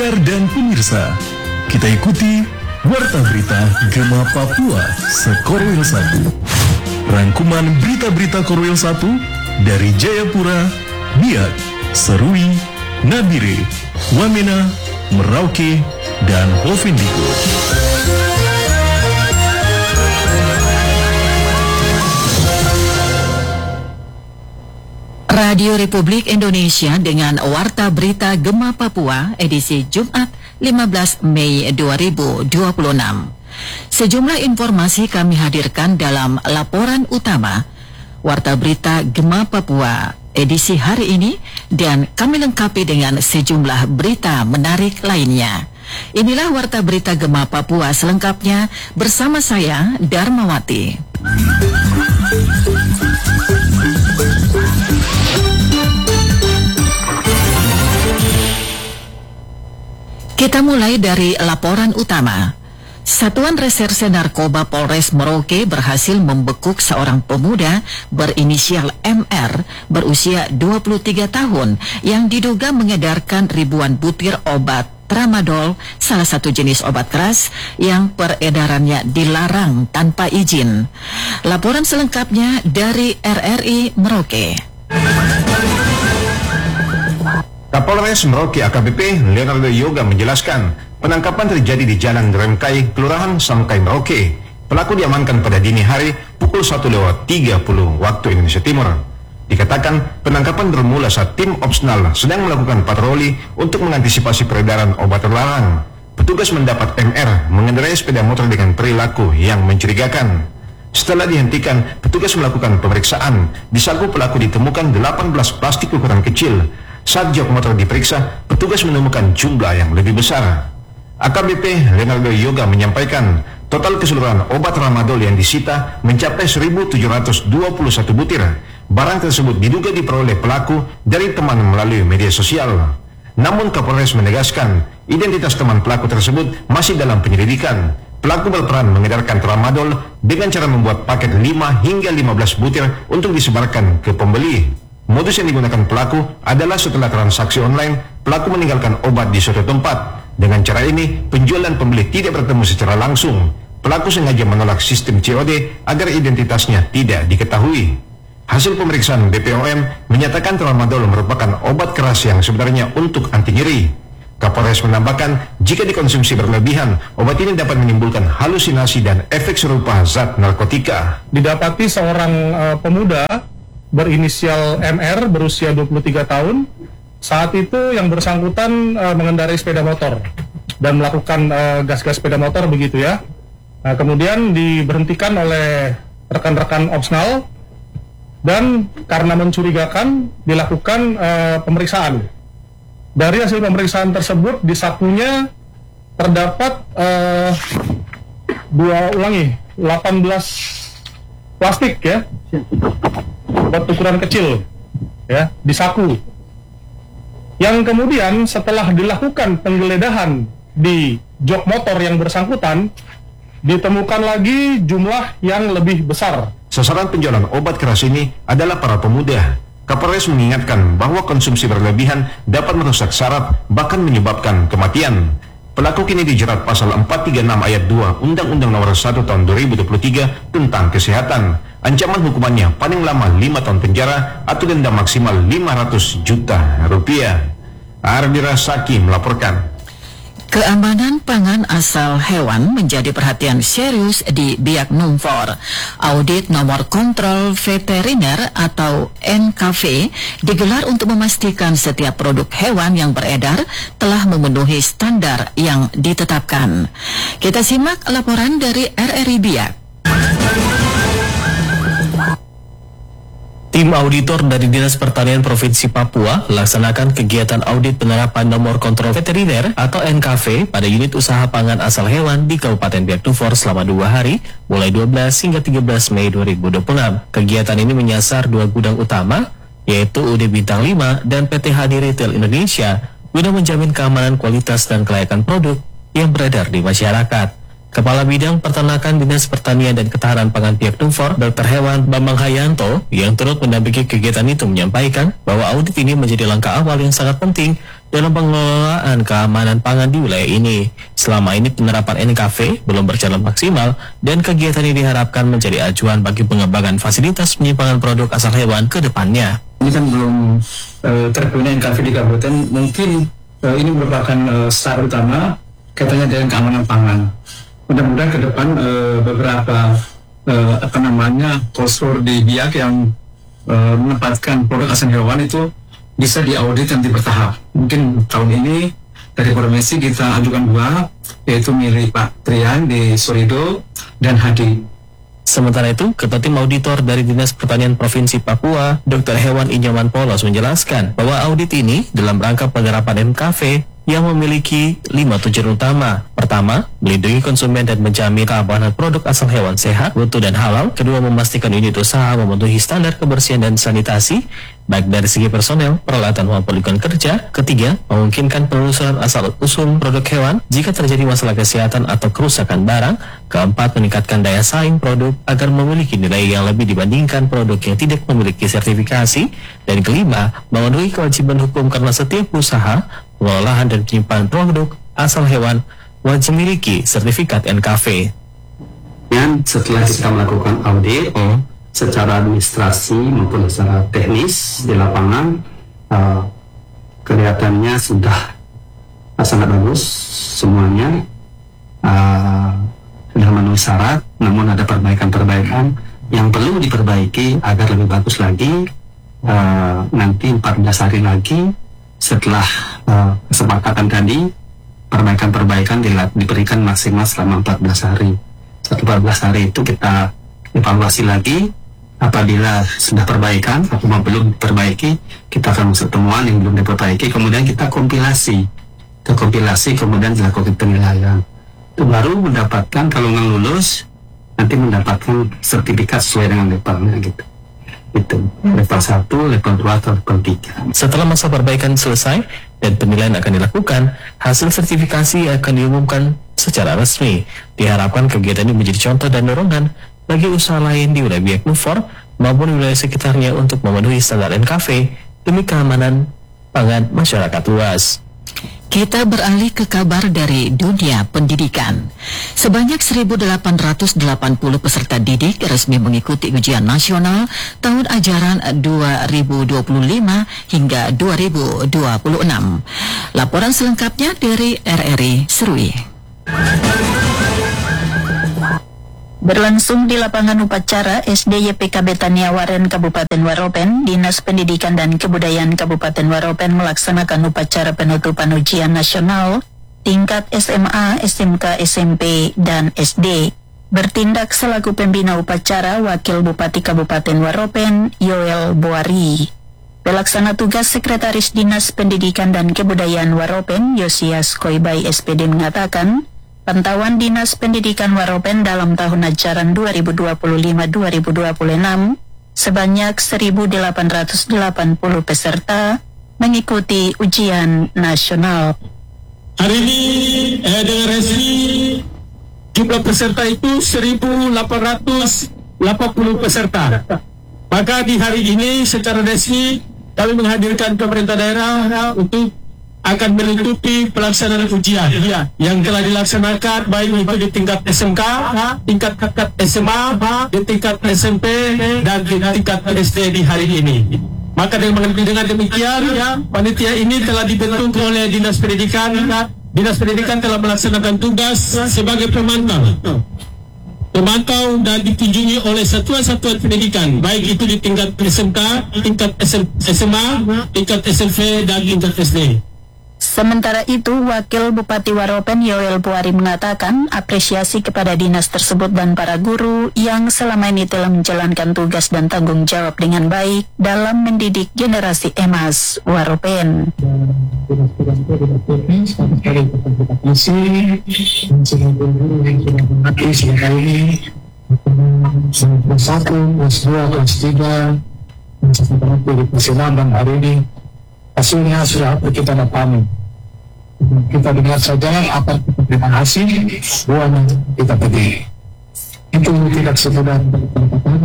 pendengar dan pemirsa, kita ikuti Warta Berita Gema Papua Sekorwil 1. Rangkuman berita-berita Korwil 1 dari Jayapura, Biak, Serui, Nabire, Wamena, Merauke, dan Hovendigul. Radio Republik Indonesia dengan Warta Berita Gema Papua edisi Jumat 15 Mei 2026. Sejumlah informasi kami hadirkan dalam laporan utama Warta Berita Gema Papua edisi hari ini dan kami lengkapi dengan sejumlah berita menarik lainnya. Inilah Warta Berita Gema Papua selengkapnya bersama saya Darmawati. Kita mulai dari laporan utama. Satuan Reserse Narkoba Polres Merauke berhasil membekuk seorang pemuda berinisial MR berusia 23 tahun yang diduga mengedarkan ribuan butir obat tramadol, salah satu jenis obat keras yang peredarannya dilarang tanpa izin. Laporan selengkapnya dari RRI Merauke. Kapolres Merauke AKBP Leonardo Yoga menjelaskan, penangkapan terjadi di Jalan Remkai, Kelurahan Samkai, Merauke. Pelaku diamankan pada dini hari pukul 1:30 waktu Indonesia Timur. Dikatakan, penangkapan bermula saat tim Opsnal sedang melakukan patroli untuk mengantisipasi peredaran obat terlarang. Petugas mendapat MR mengendarai sepeda motor dengan perilaku yang mencurigakan. Setelah dihentikan, petugas melakukan pemeriksaan. Di saku pelaku ditemukan 18 plastik ukuran kecil. Saat jok motor diperiksa, petugas menemukan jumlah yang lebih besar. AKBP Leonardo Yoga menyampaikan, total keseluruhan obat tramadol yang disita mencapai 1.721 butir. Barang tersebut diduga diperoleh pelaku dari teman melalui media sosial. Namun Kapolres menegaskan, identitas teman pelaku tersebut masih dalam penyelidikan. Pelaku berperan mengedarkan tramadol dengan cara membuat paket 5 hingga 15 butir untuk disebarkan ke pembeli. Modus yang digunakan pelaku adalah setelah transaksi online, pelaku meninggalkan obat di suatu tempat. Dengan cara ini, penjual dan pembeli tidak bertemu secara langsung. Pelaku sengaja menolak sistem COD agar identitasnya tidak diketahui. Hasil pemeriksaan BPOM menyatakan tramadol merupakan obat keras yang sebenarnya untuk anti nyeri. Kapolres menambahkan, jika dikonsumsi berlebihan, obat ini dapat menimbulkan halusinasi dan efek serupa zat narkotika. Didapati seorang pemuda berinisial MR berusia 23 tahun. Saat itu yang bersangkutan mengendarai sepeda motor dan melakukan gas-gas sepeda motor begitu ya. Kemudian diberhentikan oleh rekan-rekan Opsnal dan karena mencurigakan dilakukan pemeriksaan. Dari hasil pemeriksaan tersebut di sakunya terdapat 18 plastik ya, obat ukuran kecil ya di saku. Yang kemudian setelah dilakukan penggeledahan di jok motor yang bersangkutan, ditemukan lagi jumlah yang lebih besar. Sasaran penjualan obat keras ini adalah para pemuda. Kapolres mengingatkan bahwa konsumsi berlebihan dapat merusak saraf bahkan menyebabkan kematian. Pelaku kini dijerat pasal 436 ayat 2 Undang-Undang Nomor 1 Tahun 2023 tentang Kesehatan. Ancaman hukumannya paling lama 5 tahun penjara atau denda maksimal 500 juta rupiah. Ardira Saki melaporkan. Keamanan pangan asal hewan menjadi perhatian serius di Biak Numfor. Audit nomor kontrol veteriner atau NKV digelar untuk memastikan setiap produk hewan yang beredar telah memenuhi standar yang ditetapkan. Kita simak laporan dari RRI Biak. Tim auditor dari Dinas Pertanian Provinsi Papua melaksanakan kegiatan audit penerapan nomor kontrol veteriner atau NKV pada unit usaha pangan asal hewan di Kabupaten Biak Numfor selama 2 hari, mulai 12 hingga 13 Mei 2026. Kegiatan ini menyasar 2 gudang utama, yaitu UD Bintang 5 dan PT HD Retail Indonesia, guna menjamin keamanan kualitas dan kelayakan produk yang beredar di masyarakat. Kepala Bidang Peternakan Dinas Pertanian dan Ketahanan Pangan Biak Numfor, Dr. Hewan Bambang Hayanto, yang turut mendampingi kegiatan itu menyampaikan bahwa audit ini menjadi langkah awal yang sangat penting dalam pengelolaan menjamin keamanan pangan di wilayah ini. Selama ini penerapan NKV belum berjalan maksimal dan kegiatan ini diharapkan menjadi acuan bagi pengembangan fasilitas penyimpanan produk asal hewan ke depannya. Ini kan belum terpenuhnya NKV di kabupaten, mungkin ini merupakan start utama kaitannya dengan keamanan pangan. Mudah-mudahan ke depan beberapa postur di Biak yang menempatkan produk asal hewan itu bisa diaudit nanti bertahap. Mungkin tahun ini dari provinsi kita ajukan 2, yaitu milik Pak Trian di Sorido dan Hadi. Sementara itu, Ketua Tim Auditor dari Dinas Pertanian Provinsi Papua, Dr. Hewan Inyaman Polos menjelaskan bahwa audit ini dalam rangka penerapan NKV yang memiliki 5 tujuan utama. Pertama, melindungi konsumen dan menjamin keamanan produk asal hewan sehat, utuh dan halal. Kedua, memastikan unit usaha memenuhi standar kebersihan dan sanitasi, baik dari segi personel, peralatan maupun lingkungan kerja. Ketiga, memungkinkan penelusuran asal-usul produk hewan jika terjadi masalah kesehatan atau kerusakan barang. Keempat, meningkatkan daya saing produk agar memiliki nilai yang lebih dibandingkan produk yang tidak memiliki sertifikasi. Dan kelima, memenuhi kewajiban hukum karena setiap usaha, pengolahan dan penyimpanan produk asal hewan wajib memiliki sertifikat NKV. Dan setelah kita melakukan audit secara administrasi maupun secara teknis di lapangan, kelihatannya sudah sangat bagus semuanya, sudah memenuhi syarat, namun ada perbaikan-perbaikan yang perlu diperbaiki agar lebih bagus lagi. Nanti 14 hari lagi setelah kesepakatan tadi, perbaikan-perbaikan diberikan maksimal selama 14 hari. Setelah 14 hari itu kita evaluasi lagi. Apabila sudah perbaikan atau belum diperbaiki, kita akan masuk temuan yang belum diperbaiki, kemudian kita kompilasi, kemudian dilakukan penilaian. Itu baru mendapatkan, kalau nggak lulus, nanti mendapatkan sertifikat sesuai dengan levelnya gitu. Itu level 1, level 2, atau level 3. Setelah masa perbaikan selesai dan penilaian akan dilakukan, hasil sertifikasi akan diumumkan secara resmi. Diharapkan kegiatan ini menjadi contoh dan dorongan bagi usaha lain di wilayah Biak Numfor maupun wilayah sekitarnya untuk memenuhi standar NKV demi keamanan pangan masyarakat luas. Kita beralih ke kabar dari dunia pendidikan. Sebanyak 1.880 peserta didik resmi mengikuti ujian nasional tahun ajaran 2025 hingga 2026. Laporan selengkapnya dari RRI Serui. Berlangsung di lapangan upacara SD YPKB Tania Waren Kabupaten Waropen, Dinas Pendidikan dan Kebudayaan Kabupaten Waropen melaksanakan upacara penutupan ujian nasional tingkat SMA, SMK, SMP, dan SD. Bertindak selaku pembina upacara Wakil Bupati Kabupaten Waropen, Yoel Boari. Pelaksana tugas Sekretaris Dinas Pendidikan dan Kebudayaan Waropen, Yosias Koibai SPD mengatakan, pantauan Dinas Pendidikan Waropen dalam tahun ajaran 2025-2026 sebanyak 1.880 peserta mengikuti ujian nasional. Hari ini dengan resmi jumlah peserta itu 1.880 peserta. Maka di hari ini secara resmi kami menghadirkan pemerintah daerah untuk akan menutupi pelaksanaan ujian yang telah dilaksanakan baik itu di tingkat SMK, tingkat SMA, di tingkat SMP, dan di tingkat SD di hari ini. Maka dengan demikian, panitia ini telah dibentuk oleh Dinas Pendidikan. Dinas Pendidikan telah melaksanakan tugas sebagai pemantau dan dikunjungi oleh satuan-satuan pendidikan, baik itu di tingkat SMK, tingkat SMA, tingkat SMP, dan tingkat SD. Sementara itu, Wakil Bupati Waropen Yoel Boari mengatakan apresiasi kepada dinas tersebut dan para guru yang selama ini telah menjalankan tugas dan tanggung jawab dengan baik dalam mendidik generasi emas Waropen. Hasilnya sudah kita dapat. Kita dengar saja apa terima hasil buah kita pedih. Itu tidak semudah